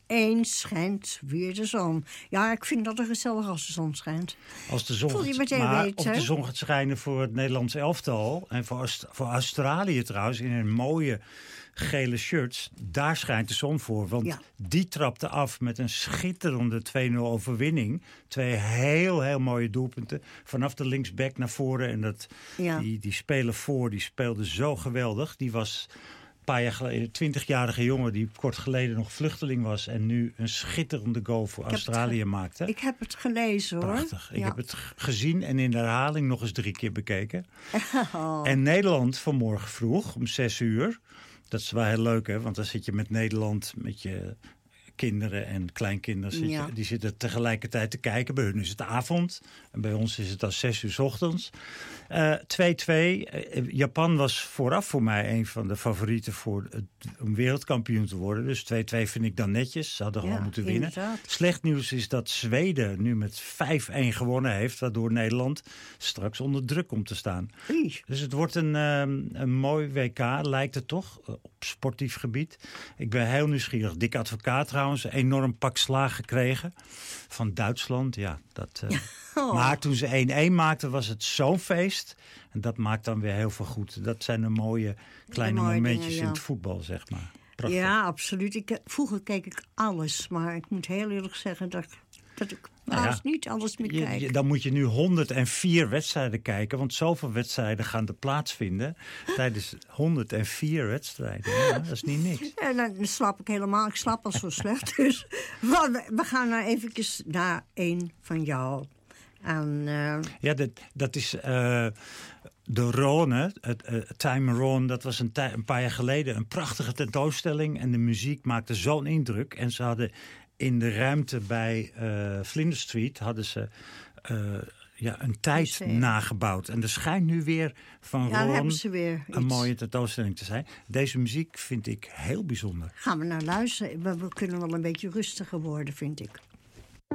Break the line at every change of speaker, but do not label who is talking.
eens schijnt weer de zon. Ja, ik vind dat er gezellig als de zon schijnt.
Als de zon,
Voel je meteen
maar
weten.
of de zon gaat schijnen voor het Nederlands elftal... en voor Australië trouwens, in een mooie gele shirts... daar schijnt de zon voor. Want die trapte af met een schitterende 2-0 overwinning. 2 heel mooie doelpunten. Vanaf de linksback naar voren. En die speler voor, die speelde zo geweldig. Die was... Een paar jaar geleden, 20-jarige jongen die kort geleden nog vluchteling was... en nu een schitterende goal voor Australië maakte.
Ik heb het gelezen, hoor.
Prachtig. Ik heb het gezien en in de herhaling nog eens 3 keer bekeken. En Nederland vanmorgen vroeg om 6:00. Dat is wel heel leuk, hè? Want dan zit je met Nederland, met je kinderen en kleinkinderen. Die zitten tegelijkertijd te kijken. Bij hun is het avond. En bij ons is het al 6:00 's ochtends. 2-2. Japan was vooraf voor mij een van de favorieten om wereldkampioen te worden. Dus 2-2 vind ik dan netjes. Ze hadden gewoon moeten winnen.
Inderdaad.
Slecht nieuws is dat Zweden nu met 5-1 gewonnen heeft. Waardoor Nederland straks onder druk komt te staan. Dus het wordt een mooi WK, lijkt het toch, op sportief gebied. Ik ben heel nieuwsgierig. Dick Advocaat trouwens, een enorm pak slaag gekregen van Duitsland. Ja, dat... Maar toen ze 1-1 maakten, was het zo'n feest. En dat maakt dan weer heel veel goed. Dat zijn de mooie kleine momentjes in het voetbal, zeg maar. Prachtig.
Ja, absoluut. Vroeger keek ik alles. Maar ik moet heel eerlijk zeggen dat ik niet alles meer kijk.
Dan moet je nu 104 wedstrijden kijken. Want zoveel wedstrijden gaan er plaatsvinden. Tijdens 104 wedstrijden. Ja, dat is niet niks.
En dan slaap ik helemaal. Ik slaap al zo slecht. Dus we gaan nou eventjes naar een van jou.
Ja, dat is de Rhône, Time Rhône. Dat was een paar jaar geleden een prachtige tentoonstelling. En de muziek maakte zo'n indruk. En ze hadden in de ruimte bij Flinders Street hadden ze een tijd nagebouwd. En er schijnt nu weer van Rhône een mooie tentoonstelling te zijn. Deze muziek vind ik heel bijzonder.
Gaan we naar luisteren. We kunnen wel een beetje rustiger worden, vind ik.